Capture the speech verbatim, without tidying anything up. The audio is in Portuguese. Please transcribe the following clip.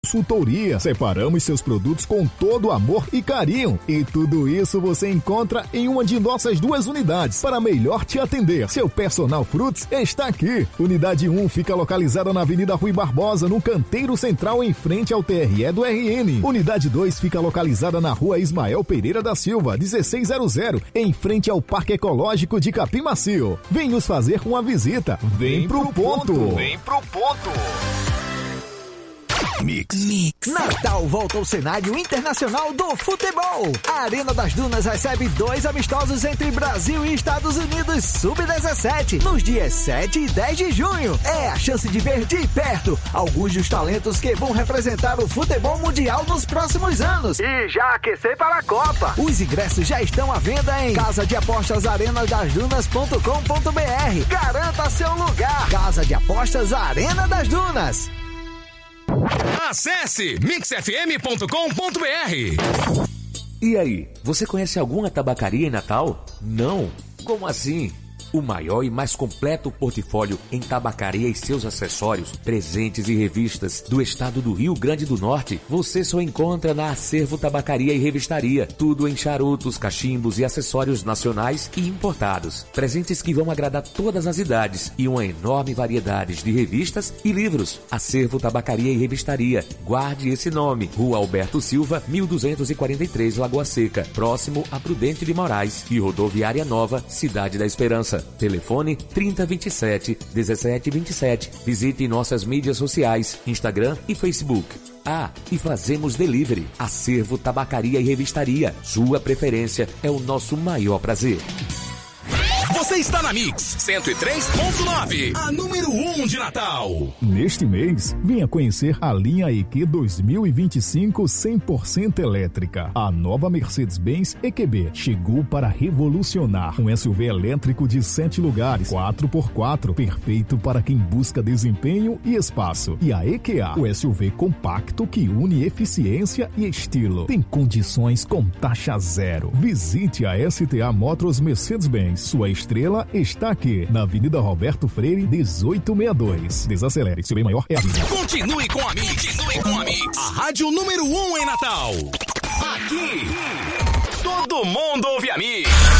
Consultoria. Separamos seus produtos com todo amor e carinho. E tudo isso você encontra em uma de nossas duas unidades para melhor te atender. Seu Personal Fruits está aqui. Unidade um fica localizada na Avenida Rui Barbosa, no canteiro central, em frente ao T R E do R N. Unidade dois fica localizada na Rua Ismael Pereira da Silva, dezesseis zero zero, em frente ao Parque Ecológico de Capim Macio. Vem nos fazer uma visita. Vem, Vem pro, pro ponto. ponto. Vem pro ponto. Mix. Mix. Natal volta ao cenário internacional do futebol. A Arena das Dunas recebe dois amistosos entre Brasil e Estados Unidos sub dezessete nos dias sete e dez de junho. É a chance de ver de perto alguns dos talentos que vão representar o futebol mundial nos próximos anos e já aquecer para a Copa. Os ingressos já estão à venda em casa de apostas arena das dunas ponto com ponto b r. Garanta seu lugar. Casa de Apostas Arena das Dunas. Acesse mix f m ponto com ponto b r. E aí, você conhece alguma tabacaria em Natal? Não? Como assim? O maior e mais completo portfólio em tabacaria e seus acessórios, presentes e revistas do estado do Rio Grande do Norte, você só encontra na Acervo Tabacaria e Revistaria. Tudo em charutos, cachimbos e acessórios nacionais e importados. Presentes que vão agradar todas as idades e uma enorme variedade de revistas e livros. Acervo Tabacaria e Revistaria. Guarde esse nome. Rua Alberto Silva, mil duzentos e quarenta e três, Lagoa Seca, próximo a Prudente de Moraes e Rodoviária Nova, Cidade da Esperança. Telefone trinta, vinte e sete, dezessete, vinte e sete. Visite nossas mídias sociais, Instagram e Facebook. Ah, e fazemos delivery. Acervo Tabacaria e Revistaria. Sua preferência é o nosso maior prazer. Você está na Mix cento e três ponto nove, a número um de Natal. Neste mês, venha conhecer a linha E Q dois mil e vinte e cinco cem por cento elétrica. A nova Mercedes-Benz E Q B chegou para revolucionar. Um S U V elétrico de sete lugares, quatro por quatro, perfeito para quem busca desempenho e espaço. E a E Q A, o S U V compacto que une eficiência e estilo. Tem condições com taxa zero. Visite a S T A Motors Mercedes-Benz. Sua estrela está aqui, na Avenida Roberto Freire, dezoito sessenta e dois. Desacelere, seu bem maior é a vida. Continue com a Mix, continue com a Mix, a rádio número um em Natal. Aqui, todo mundo ouve a Mix.